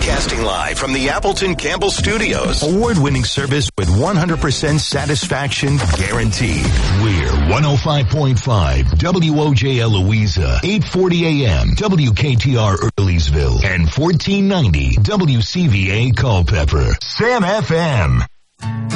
Broadcasting live from the Appleton Campbell Studios. Award-winning service with 100% satisfaction guaranteed. We're 105.5 WOJL Louisa, 840 AM WKTR Earlysville, and 1490 WCVA Culpeper. Sam FM.